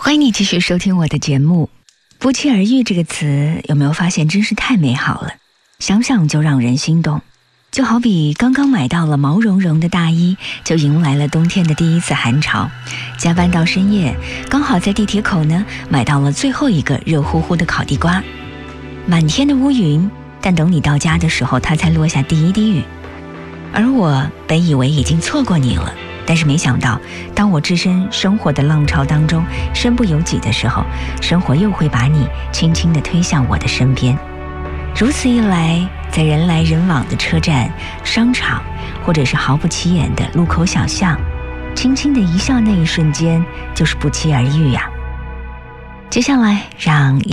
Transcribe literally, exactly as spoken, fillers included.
欢迎你继续收听我的节目。不期而遇这个词，有没有发现真是太美好了，想想就让人心动。就好比刚刚买到了毛茸茸的大衣，就迎来了冬天的第一次寒潮。加班到深夜，刚好在地铁口呢买到了最后一个热乎乎的烤地瓜。满天的乌云，但等你到家的时候，它才落下第一滴雨。而我本以为已经错过你了，但是没想到，当我置身生活的浪潮当中，身不由己的时候，生活又会把你轻轻地推向我的身边。如此一来，在人来人往的车站、商场，或者是毫不起眼的路口小巷，轻轻的一笑，那一瞬间就是不期而遇呀。接下来让